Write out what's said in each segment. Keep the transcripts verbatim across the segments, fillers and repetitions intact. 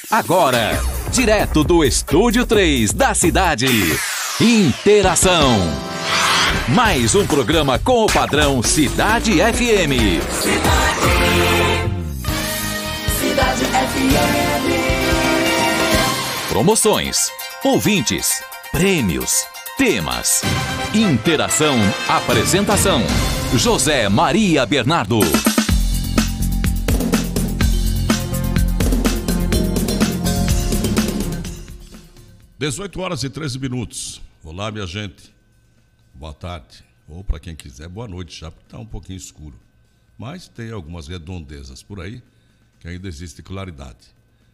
Agora, direto do Estúdio três da cidade, Interação. Mais um programa com o padrão Cidade F M. Cidade, Cidade F M. Promoções, ouvintes, prêmios, temas. Interação, apresentação, José Maria Bernardo. dezoito horas e treze minutos. Olá, minha gente. Boa tarde. Ou para quem quiser, boa noite já, porque está um pouquinho escuro. Mas tem algumas redondezas por aí que ainda existe claridade.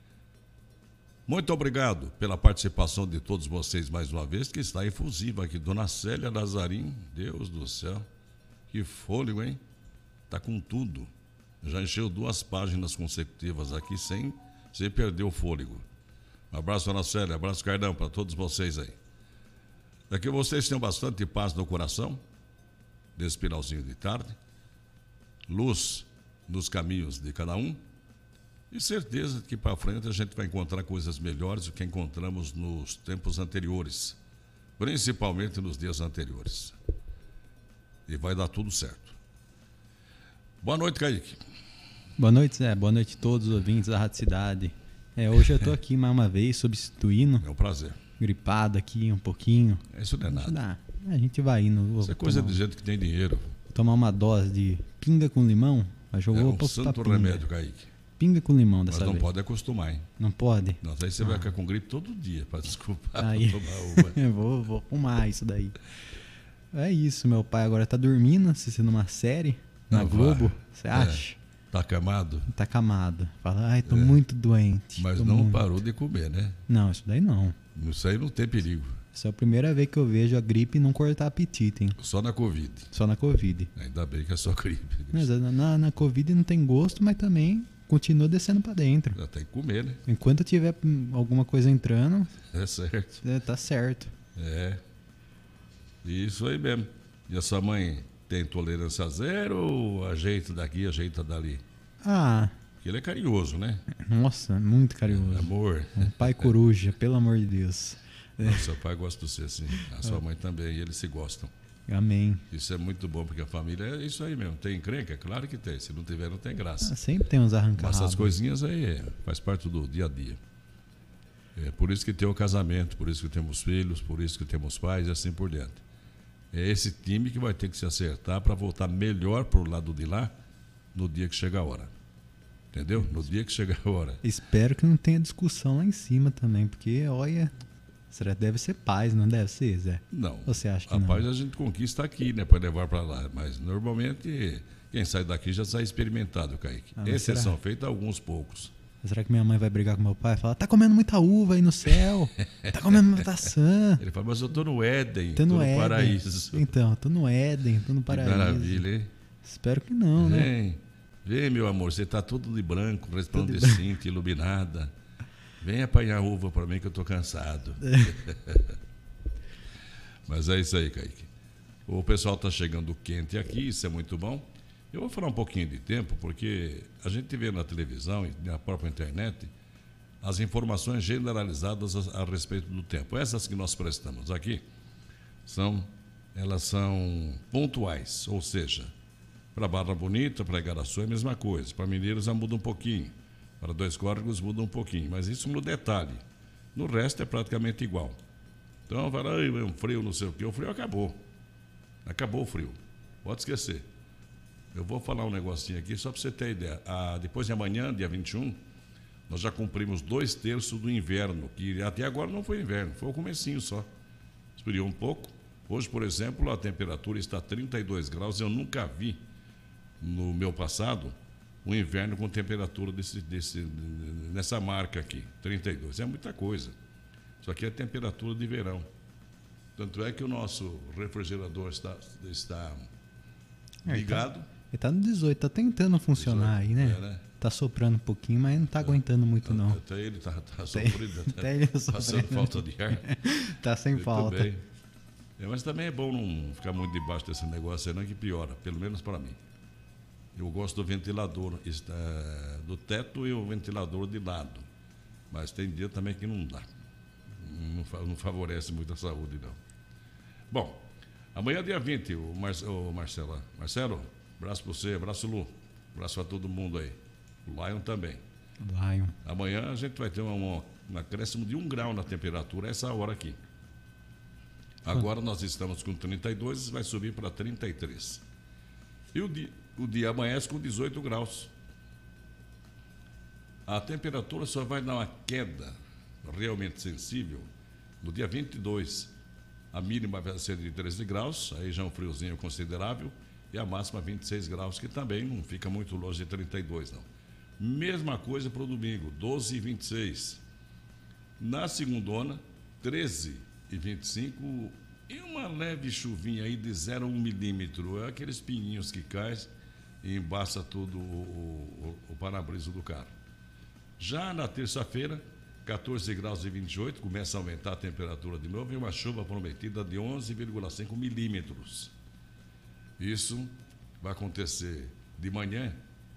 Muito obrigado pela participação de todos vocês mais uma vez, que está efusiva aqui. Dona Célia Nazarim, Deus do céu. Que fôlego, hein? Tá com tudo. Já encheu duas páginas consecutivas aqui sem, sem perder o fôlego. Um abraço, Dona Célia, abraço, Cardão, para todos vocês aí. É que vocês tenham bastante paz no coração, nesse finalzinho de tarde, luz nos caminhos de cada um, e certeza que para frente a gente vai encontrar coisas melhores do que encontramos nos tempos anteriores, principalmente nos dias anteriores. E vai dar tudo certo. Boa noite, Kaique. Boa noite, Zé. Boa noite a todos os ouvintes da Rádio Cidade. É, hoje eu tô aqui mais uma vez, substituindo. É um prazer. Gripado aqui um pouquinho. Isso não é nada. Dá. A gente vai indo. Isso é coisa tomar, de gente que tem dinheiro. tomar uma dose de pinga com limão. Aí jogou É um pra, santo pra pinga. remédio, Kaique. Pinga com limão Mas dessa não vez. pode acostumar, hein? Não pode? Não, aí você ah. vai ficar com gripe todo dia, para desculpar, Aí... pra tomar uma. eu vou, vou arrumar isso daí. É isso, meu pai agora tá dormindo, assistindo uma série na Não Globo. Você é. acha? Tá acamado? Tá acamado. Fala, ai, tô É. muito doente. Mas tô não muito. parou de comer, né? Não, isso daí não. Isso aí não tem perigo. Essa é a primeira vez que eu vejo a gripe não cortar apetite, hein? Só na Covid. Só na Covid. Ainda bem que é só gripe. Mas na, na, na Covid não tem gosto, mas também continua descendo pra dentro. Já tem que comer, né? Enquanto tiver hum, alguma coisa entrando, É certo. é, tá certo. É. Isso aí mesmo. E a sua mãe tem tolerância zero ou ajeita daqui, ajeita dali? Ah, Porque ele é carinhoso, né? nossa, muito carinhoso. Amor. Um pai coruja, pelo amor de Deus. Não, seu pai gosta de você, sim. A sua mãe também, e eles se gostam. Amém. Isso é muito bom, porque a família é isso aí mesmo. Tem encrenca? Claro que tem. Se não tiver, não tem graça. Ah, sempre tem uns Mas arrancados. essas coisinhas aí é, faz parte do dia a dia. É por isso que tem o casamento, por isso que temos filhos, por isso que temos pais e assim por diante. É esse time que vai ter que se acertar para voltar melhor para o lado de lá no dia que chega a hora. Entendeu? No dia que chega a hora. Espero que não tenha discussão lá em cima também, porque, olha, será que deve ser paz, não deve ser, Zé? Não. Você acha que a não? paz a gente conquista aqui, né, para levar para lá. Mas normalmente quem sai daqui já sai experimentado, Kaique. Ah, mas Exceção será? feita alguns poucos. Será que minha mãe vai brigar com meu pai e falar, tá comendo muita uva aí no céu, tá comendo muita maçã. Ele fala, mas eu tô no Éden, Tô tô no no Éden. paraíso. Então, tô no Éden, tô no Que paraíso. maravilha, hein? Espero que não, né? Vem, vem, meu amor, você tá tudo de branco, resplandecente, iluminada. Vem apanhar uva para mim que eu tô cansado. Mas é isso aí, Kaique. O pessoal tá chegando quente aqui, isso é muito bom. Eu vou falar um pouquinho de tempo, porque a gente vê na televisão e na própria internet as informações generalizadas a, a respeito do tempo. Essas que nós prestamos aqui, são, elas são pontuais, ou seja, para Barra Bonita, para Igaraçu é a mesma coisa, para Mineiros já muda um pouquinho, para Dois Córregos muda um pouquinho, mas isso no detalhe. No resto é praticamente igual. Então, vai lá, é um frio, não sei o quê, o frio acabou. Acabou o frio, pode esquecer. Eu vou falar um negocinho aqui só para você ter ideia. Ah, depois de amanhã, dia vinte e um, nós já cumprimos dois terços do inverno, que até agora não foi inverno, foi o comecinho só. Esfriou um pouco. Hoje, por exemplo, a temperatura está trinta e dois graus. Eu nunca vi, no meu passado, um inverno com temperatura desse, desse, nessa marca aqui, trinta e dois. É muita coisa. Isso aqui é temperatura de verão. Tanto é que o nosso refrigerador está, está ligado. Ele tá no dezoito, tá tentando funcionar aí, né? É, né? Tá soprando um pouquinho, mas não tá aguentando muito, não. Até ele tá, tá sofrido, Até ele passando sofrendo. falta de ar. Tá sem Muito falta. bem. É, mas também é bom não ficar muito debaixo desse negócio aí, não, que piora, pelo menos para mim. Eu gosto do ventilador está, do teto e o ventilador de lado. Mas tem dia também que não dá. Não, fa- não favorece muito a saúde, não. Bom, amanhã dia vinte, o, Mar, o Marcelo, Marcelo, abraço para você, abraço Lu, abraço para todo mundo aí. O Lion também. Lion. Amanhã a gente vai ter um, um acréscimo de um grau na temperatura, essa hora aqui. Agora nós estamos com trinta e dois, vai subir para trinta e três. E o dia, o dia amanhece com dezoito graus. A temperatura só vai dar uma queda realmente sensível no dia vinte e dois. A mínima vai ser de treze graus, aí já é um friozinho considerável, e a máxima vinte e seis graus, que também não fica muito longe de trinta e dois, não. Mesma coisa para o domingo, doze e vinte e seis. Na segundona, treze e vinte e cinco, e uma leve chuvinha aí de zero a um milímetro, é aqueles pinhinhos que caem e embaça todo o, o, o para-brisa do carro. Já na terça-feira, quatorze graus e vinte e oito, começa a aumentar a temperatura de novo e uma chuva prometida de onze vírgula cinco milímetros. Isso vai acontecer de manhã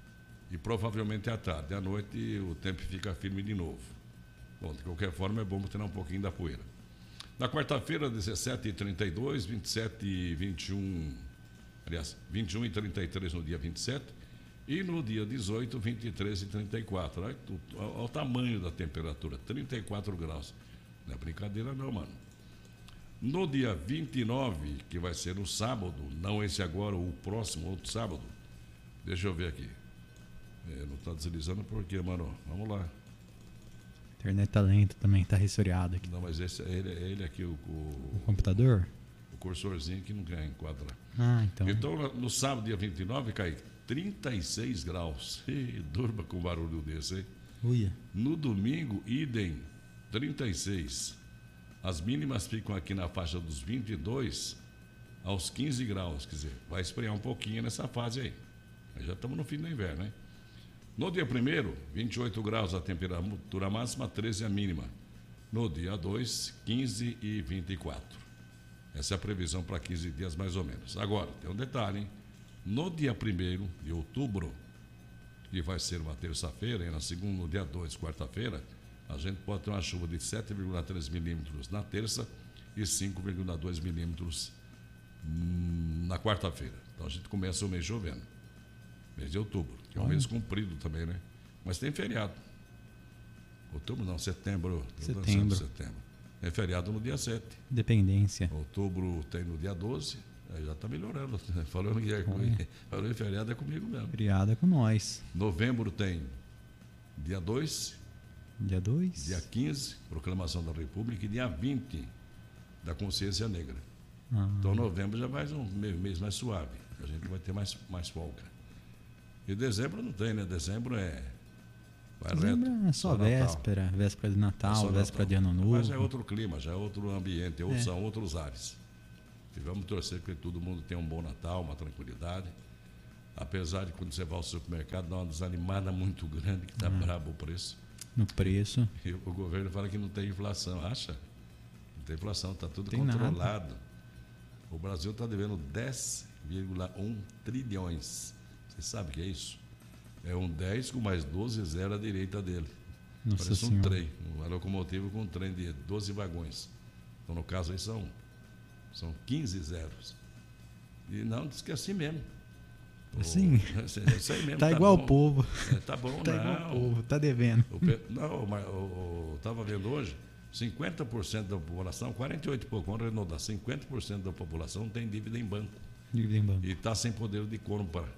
e provavelmente à tarde. À noite o tempo fica firme de novo. Bom, de qualquer forma é bom tirar um pouquinho da poeira. Na quarta-feira, dezessete e trinta e dois, vinte e sete e vinte e um, aliás, vinte e um e trinta e três no dia vinte e sete, e no dia dezoito, vinte e três e trinta e quatro. Olha, olha o tamanho da temperatura, trinta e quatro graus. Não é brincadeira não, mano. No dia vinte e nove, que vai ser no sábado, não esse agora, o próximo, outro sábado. Deixa eu ver aqui. É, não está deslizando por quê, mano? Vamos lá. Internet tá lenta também, tá resfriado aqui. Não, mas esse é ele, é ele aqui, o, o, O computador? o cursorzinho que não quer enquadrar. Ah, então. Então, no sábado, dia vinte e nove, cai trinta e seis graus. Ih, durma com um barulho desse, hein? Uia. No domingo, idem, trinta e seis. As mínimas ficam aqui na faixa dos vinte e dois aos quinze graus. Quer dizer, vai esfriar um pouquinho nessa fase aí. Aí já estamos no fim do inverno, hein? No dia primeiro, vinte e oito graus a temperatura máxima, treze a mínima. No dia dois, quinze e vinte e quatro. Essa é a previsão para quinze dias mais ou menos. Agora, tem um detalhe, hein? No dia primeiro de outubro, que vai ser uma terça-feira, e na segunda, no dia dois, quarta-feira, a gente pode ter uma chuva de sete vírgula três milímetros na terça e cinco vírgula dois milímetros na quarta-feira. Então a gente começa o mês chovendo. Mês de outubro, que é um Olha. mês comprido também, né? Mas tem feriado. Outubro não, setembro. tô dançando Setembro. setembro. É feriado no dia sete. Dependência. Outubro tem no dia doze. Aí já está melhorando. Falando que é comigo. Falando em feriado é comigo mesmo. Feriado é com nós. Novembro tem dia dois, Dia dois. dia quinze, Proclamação da República, e dia vinte, da Consciência Negra. Ah, Então novembro já vai um mês mais suave. A gente vai ter mais, mais folga. E dezembro não tem, né? Dezembro é. Vai dezembro reto. é só Natal. véspera, véspera de É Natal, só véspera Natal. de Ano Novo. Mas já é outro clima, já é outro ambiente, outro- É. são outros ares. E vamos torcer para que todo mundo tenha um bom Natal, uma tranquilidade. Apesar de quando você vai ao supermercado, dá uma desanimada muito grande, que está brabo o preço. No preço. E o governo fala que não tem inflação. Acha? Não tem inflação, está tudo Tem controlado. O Brasil está devendo dez vírgula um trilhões. Você sabe o que é isso? É um dez com mais doze zero à direita dele. Nossa Parece um Senhora. trem, uma locomotiva com um trem de doze vagões. Então, no caso aí, são, são quinze zeros. E não, diz que é assim mesmo. Assim? O- é isso aí mesmo. Tá igual bom. o povo. É, tá bom, Tá não. igual o povo, tá devendo. O pe- não, mas eu estava vendo hoje, cinquenta por cento da população, quarenta e oito por cento, vamos arredondar, cinquenta por cento da população tem dívida em banco Dívida em banco. e está sem poder de compra.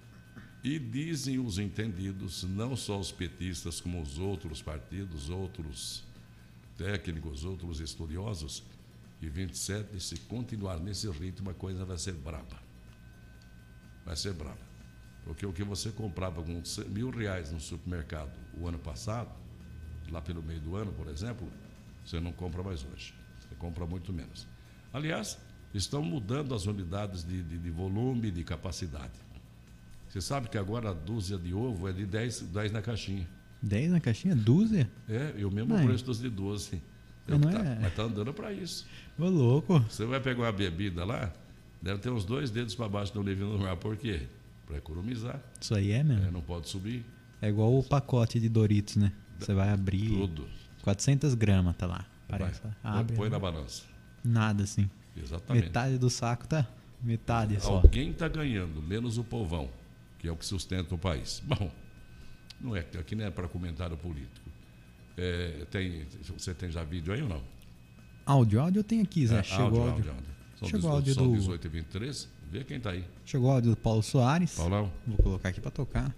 E dizem os entendidos, não só os petistas, como os outros partidos, outros técnicos, outros estudiosos, que vinte e sete, se continuar nesse ritmo, a coisa vai ser braba. Vai ser braba. Porque o que você comprava com mil reais no supermercado o ano passado, lá pelo meio do ano, por exemplo, você não compra mais hoje. Você compra muito menos. Aliás, estão mudando as unidades de, de, de volume e de capacidade. Você sabe que agora a dúzia de ovo é de dez, dez na caixinha. dez na caixinha? Dúzia? É, e o mesmo Ai. preço dos de doze. Mas não tá, é- mas tá andando para isso. Ô, louco. Você vai pegar uma bebida lá, deve ter uns dois dedos para baixo do nível normal. Por quê? Para economizar. Isso aí é É, mesmo. não pode subir. É igual o pacote de Doritos, né? Você vai abrir Tudo. quatrocentas gramas, tá lá. Vai. Parece. Põe- Abre, Põe na balança. nada assim. Exatamente. Metade do saco tá. Metade só. Alguém está ganhando, menos o povão, que é o que sustenta o país. Bom, não é, aqui não é para comentário político. É, tem, você tem já vídeo aí ou não? Áudio, áudio eu tenho aqui, Zé. É, Chegou áudio, áudio. áudio, áudio. São, Chegou dezoito, áudio são do- dezoito e vinte e três. Vê quem está aí. Chegou áudio do Paulo Soares. Paulão. Vou colocar aqui pra tocar.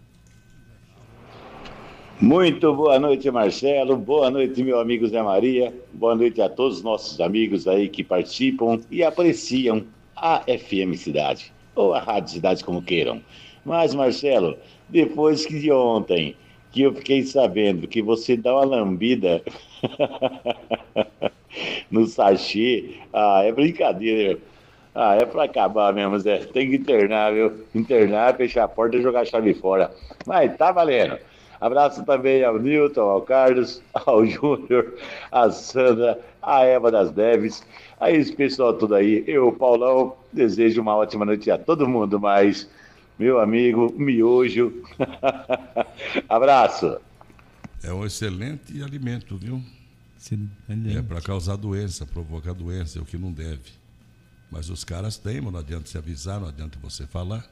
Muito boa noite, Marcelo. Boa noite, meu amigo Zé Maria. Boa noite a todos os nossos amigos aí que participam e apreciam a F M Cidade, ou a Rádio Cidade, como queiram. Mas, Marcelo, depois que de ontem, que eu fiquei sabendo que você dá uma lambida no sachê, ah, é brincadeira, meu. Ah, é pra acabar mesmo, Zé. Tem que internar, viu? Internar, fechar a porta e jogar a chave fora. Mas tá valendo. Abraço também ao Newton, ao Carlos, ao Júnior, a Sandra, a Eva das Neves, a esse pessoal tudo aí. Eu, Paulão, desejo uma ótima noite a todo mundo, mas, meu amigo, miojo. Abraço. É um excelente alimento, viu? É para causar doença, provocar doença, é o que não deve. Mas os caras teimam, não adianta se avisar, não adianta você falar.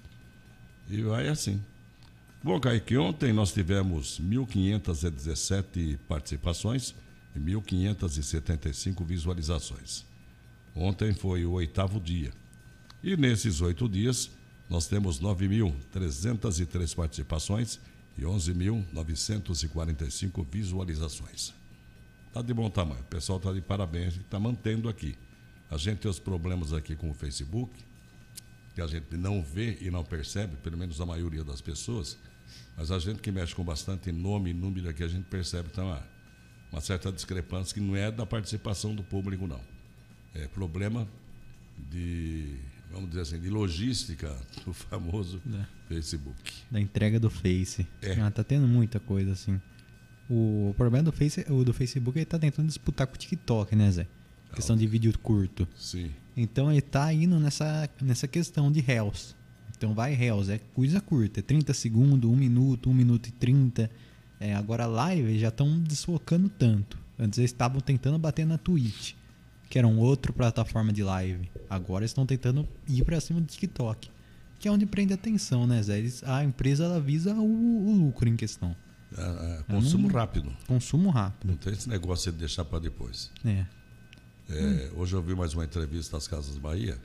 E vai assim. Bom, Kaique, ontem nós tivemos mil quinhentas e dezessete participações e mil quinhentas e setenta e cinco visualizações. Ontem foi o oitavo dia. E nesses oito dias, nós temos nove mil trezentas e três participações e onze mil novecentas e quarenta e cinco visualizações. Está de bom tamanho. O pessoal está de parabéns e está mantendo aqui. A gente tem os problemas aqui com o Facebook, que a gente não vê e não percebe, pelo menos a maioria das pessoas, mas a gente que mexe com bastante nome e número aqui, a gente percebe que tem uma, uma certa discrepância que não é da participação do público, não. É problema de, vamos dizer assim, de logística do famoso É. Facebook. Da entrega do Face. É. Ah, tá tendo muita coisa assim. O problema do, face, o do Facebook, ele tá tentando disputar com o TikTok, né, Zé? Questão de vídeo curto. Sim. Então ele tá indo nessa, nessa questão de Reels. Então vai Reels, é coisa curta, é trinta segundos, um minuto, um minuto e trinta. É, agora live já estão desfocando tanto. Antes eles estavam tentando bater na Twitch, que era uma outra plataforma de live. Agora eles estão tentando ir pra cima do TikTok, que é onde prende atenção, né, Zé? Eles, a empresa ela visa o, o lucro em questão. É, é, consumo não- rápido. Consumo rápido. Não tem esse negócio de deixar para depois. É. É, hoje eu vi mais uma entrevista das Casas Bahia.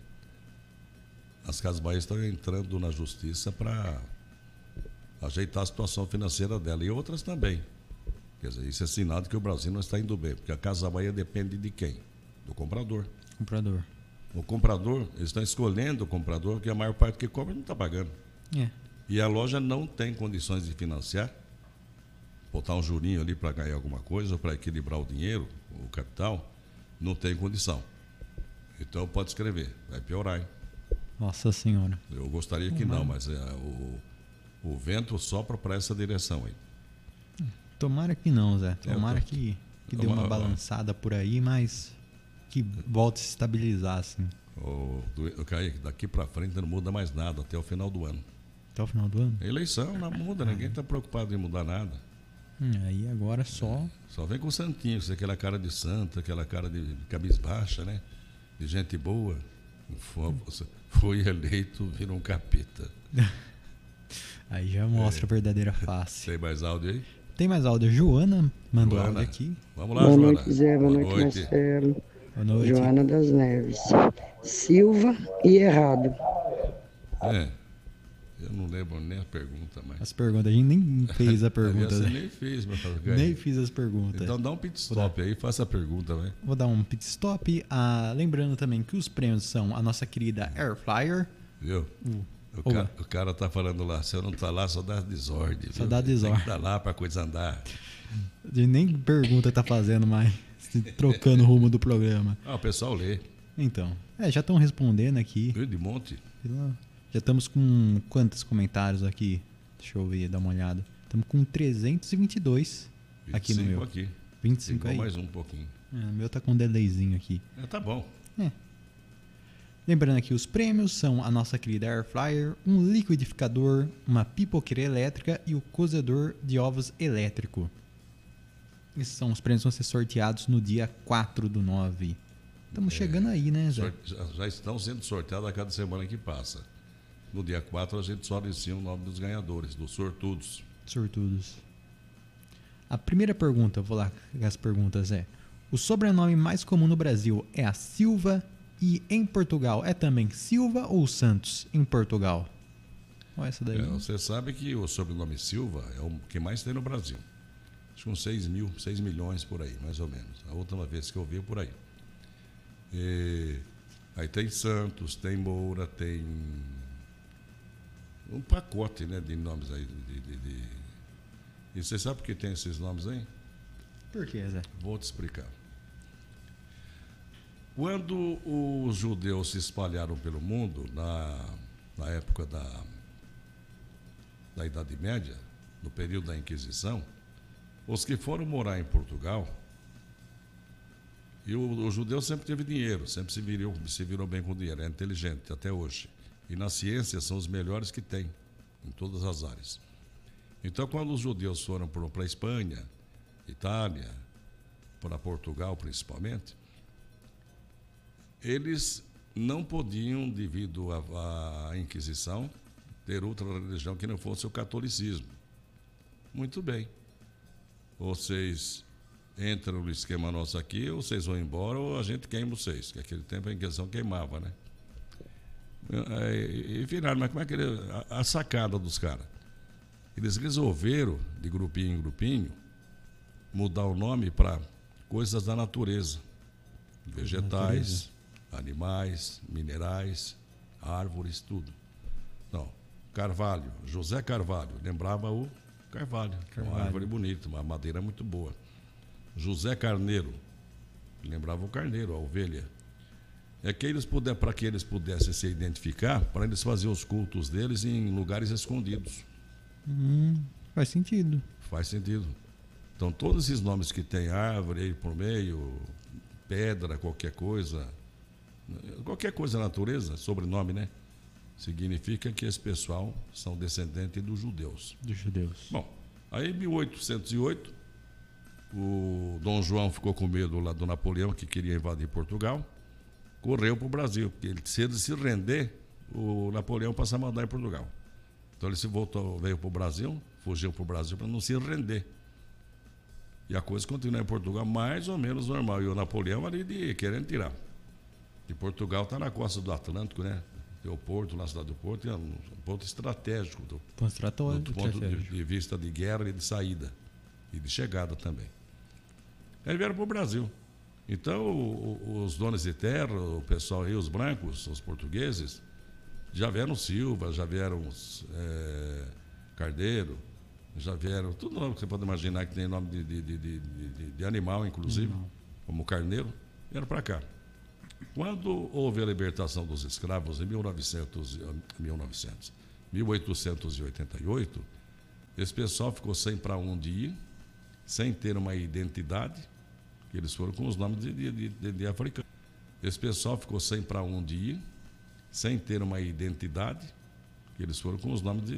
As Casas Bahia estão entrando na justiça para ajeitar a situação financeira dela e outras também. Quer dizer, isso é sinal de que o Brasil não está indo bem, porque a Casa Bahia depende de quem? Do comprador. Comprador. O comprador, eles estão escolhendo o comprador, porque a maior parte que compra não está pagando. É. E a loja não tem condições de financiar, botar um jurinho ali para ganhar alguma coisa, para equilibrar o dinheiro, o capital, não tem condição. Então pode escrever, vai piorar, hein? Nossa senhora. Eu gostaria que não, mas é, o, o vento sopra para essa direção aí. Tomara que não, Zé. É, eu Tomara tô- que, que dê Tomara- uma balançada por aí, mas que volte a se estabilizar, assim. O, do, Kaique, daqui para frente não muda mais nada até o final do ano. Até o final do ano. Eleição não muda, ninguém está preocupado em mudar nada. Hum, aí agora só. Só vem com o santinho, com aquela cara de santa, aquela cara de cabisbaixa, né? De gente boa. Foi, foi eleito, vira um capeta. Aí já mostra a verdadeira face. Tem mais áudio aí? Tem mais áudio. Joana mandou Joana. áudio aqui. Vamos lá, Boa Joana. noite, Zé. Boa noite, Marcelo. Boa noite. Joana das Neves. Silva e errado. É, eu não lembro nem a pergunta mais. As perguntas, a gente nem fez a pergunta. Aliás, você Zé. nem fez, meu Nem fiz as perguntas. Então dá um pit stop aí, faça a pergunta, vai. Vou dar um pit stop. Ah, lembrando também que os prêmios são a nossa querida Air Fryer. Viu? Uh, O, Ô, cara, o cara tá falando lá, se eu não tá lá, só dá desordem. Só viu? dá Tem desordem. que tá lá pra coisa andar. A gente nem pergunta tá fazendo mais. Trocando o rumo do programa. Ah, o pessoal lê. Então, é, já estão respondendo aqui. Viu, de monte? Já estamos com quantos comentários aqui? Deixa eu ver, dar uma olhada. Estamos com trezentos e vinte e dois aqui no meu. aqui. vinte e cinco Igual aí? mais um pouquinho. É, o meu tá com um delayzinho aqui. É, tá bom. É. Lembrando aqui, os prêmios são a nossa querida Air Fryer, um liquidificador, uma pipoqueira elétrica e o cozedor de ovos elétrico. Esses são os prêmios que vão ser sorteados no dia quatro do nove. Estamos é, chegando aí, né, Zé? Já, já estão sendo sorteados a cada semana que passa. No dia quatro a gente só inicia o nome dos ganhadores, dos sortudos. Sortudos. A primeira pergunta, vou lá com as perguntas, é: o sobrenome mais comum no Brasil é a Silva e em Portugal é também Silva ou Santos em Portugal? Olha essa daí. É, você sabe que o sobrenome Silva é o que mais tem no Brasil. Acho que uns seis mil, seis milhões por aí, mais ou menos. A última vez que eu vi por aí. E aí tem Santos, tem Moura, tem um pacote, né, de nomes aí. De, de, de... E você sabe por que tem esses nomes aí? Por que, Zé? Vou te explicar. Quando os judeus se espalharam pelo mundo, na, na época da, da Idade Média, no período da Inquisição, os que foram morar em Portugal, e o, o judeu sempre teve dinheiro, sempre se virou, se virou bem com dinheiro, é inteligente até hoje. E na ciência são os melhores que tem, em todas as áreas. Então, quando os judeus foram para a Espanha, Itália, para Portugal principalmente, eles não podiam, devido à Inquisição, ter outra religião que não fosse o catolicismo. Muito bem. Vocês entram no esquema nosso aqui, ou vocês vão embora, ou a gente queima vocês, que naquele tempo a Inquisição queimava, né? E viraram, mas como é que ele, a, a sacada dos caras? Eles resolveram, de grupinho em grupinho, mudar o nome para coisas da natureza. Vegetais, natureza. Animais, minerais, árvores, tudo. Não, Carvalho, José Carvalho, lembrava o Carvalho, Carvalho. Uma árvore bonita, uma madeira muito boa. José Carneiro, lembrava o carneiro, a ovelha. É que eles puder, para que eles pudessem se identificar, para eles fazerem os cultos deles em lugares escondidos. Hum, faz sentido. Faz sentido. Então, todos esses nomes que tem árvore aí por meio, pedra, qualquer coisa, qualquer coisa da natureza, sobrenome, né? Significa que esse pessoal são descendentes dos judeus. Dos judeus. Bom, aí em mil oitocentos e oito, o Dom João ficou com medo lá do Napoleão, que queria invadir Portugal, correu para o Brasil, porque ele, se ele se render, o Napoleão passa a mandar em Portugal. Então ele se voltou, veio para o Brasil, fugiu para o Brasil para não se render. E a coisa continua em Portugal mais ou menos normal. E o Napoleão ali de, querendo tirar. E Portugal está na costa do Atlântico, né? Tem o Porto, na cidade do Porto, é um ponto estratégico do, ponto do ponto de, de vista de guerra e de saída. E de chegada também. Aí vieram para o Brasil. Então, o, os donos de terra, o pessoal aí, os brancos, os portugueses, já vieram Silva, já vieram é, Carneiro, já vieram, tudo nome que você pode imaginar que tem nome de, de, de, de, de, de animal, inclusive, uhum. como Carneiro, vieram para cá. Quando houve a libertação dos escravos em mil oitocentos e oitenta e oito, esse pessoal ficou sem para onde ir, sem ter uma identidade, eles foram com os nomes de, de, de, de africanos. Esse pessoal ficou sem para onde ir, sem ter uma identidade, eles foram com os nomes de,